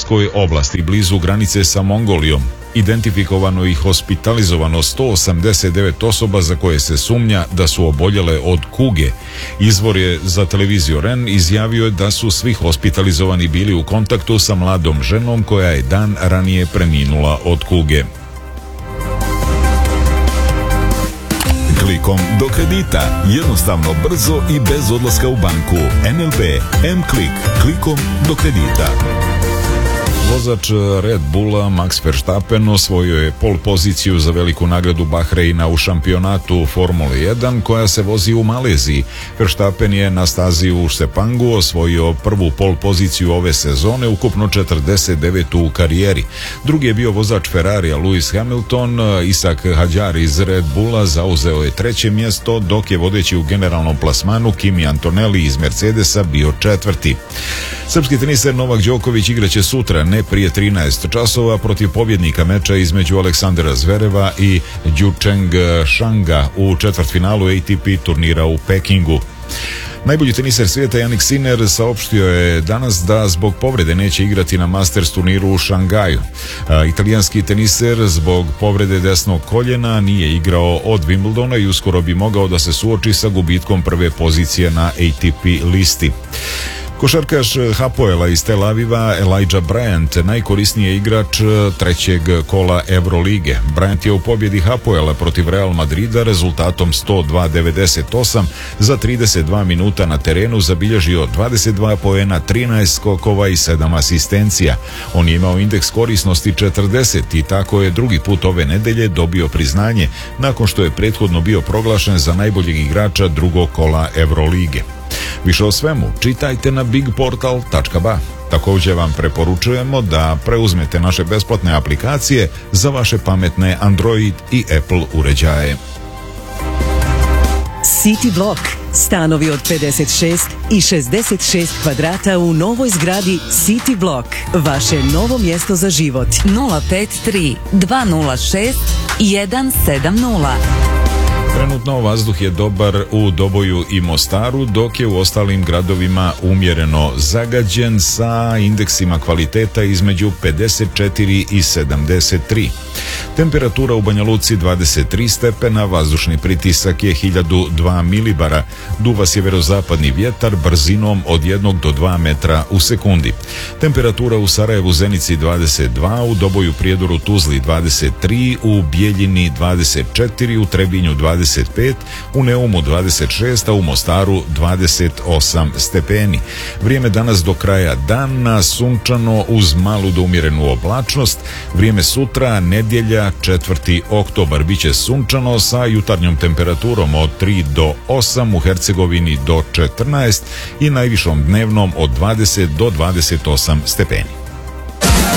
Altajskoj oblasti blizu granice sa Mongolijom. Identifikovano i hospitalizovano 189 osoba za koje se sumnja da su oboljele od kuge. Izvor je za televiziju REN izjavio da su svi hospitalizovani bili u kontaktu sa mladom ženom koja je dan ranije preminula od kuge. Klikom do kredita. Jednostavno, brzo i bez odlaska u banku. NLB M-Klik. Klikom do kredita. Vozač Red Bulla Max Verstappen osvojio je pol poziciju za veliku nagradu Bahreina u šampionatu Formule 1 koja se vozi u Maleziji. Verstappen je na stazi u Sepangu osvojio prvu pol poziciju ove sezone, ukupno 49. u karijeri. Drugi je bio vozač Ferrarija Lewis Hamilton. Isak Hadjar iz Red Bulla zauzeo je treće mjesto, dok je vodeći u generalnom plasmanu Kimi Antonelli iz Mercedesa bio četvrti. Srpski teniser Novak Đoković igraće sutra, ne prije 13 časova, protiv pobjednika meča između Aleksandra Zvereva i Jucheng Shanga u četvrtfinalu ATP turnira u Pekingu. Najbolji teniser svijeta Jannik Sinner saopštio je danas da zbog povrede neće igrati na Masters turniru u Šangaju. Italijanski teniser zbog povrede desnog koljena nije igrao od Wimbledona i uskoro bi mogao da se suoči sa gubitkom prve pozicije na ATP listi. Košarkaš Hapoela iz Tel Aviva Elijah Bryant najkorisniji je igrač trećeg kola Eurolige. Bryant je u pobjedi Hapoela protiv Real Madrida rezultatom 102-98 za 32 minuta na terenu zabilježio 22 poena, 13 skokova i 7 asistencija. On je imao indeks korisnosti 40 i tako je drugi put ove nedelje dobio priznanje nakon što je prethodno bio proglašen za najboljeg igrača drugog kola Eurolige. Više o svemu čitajte na bigportal.ba. Također vam preporučujemo da preuzmete naše besplatne aplikacije za vaše pametne Android i Apple uređaje. City Block. Stanovi od 56 i 66 kvadrata u novoj zgradi City Block. Vaše novo mjesto za život. 053 206 170. Trenutno vazduh je dobar u Doboju i Mostaru, dok je u ostalim gradovima umjereno zagađen sa indeksima kvaliteta između 54 i 73. Temperatura u Banja Luci 23 stepena, vazdušni pritisak je 1002 milibara, duva sjeverozapadni vjetar brzinom od 1 do 2 metra u sekundi. Temperatura u Sarajevu, Zenici 22, u Doboju, Prijedoru, Tuzli 23, u Bijeljini 24, u Trebinju 25, u Neumu 26, a u Mostaru 28 stepeni. Vrijeme danas do kraja dana sunčano uz malu do umjerenu oblačnost. Vrijeme sutra, nedjelja 4. oktobar, biće sunčano sa jutarnjom temperaturom od 3 do 8, u Hercegovini do 14 i najvišom dnevnom od 20 do 28 stepeni.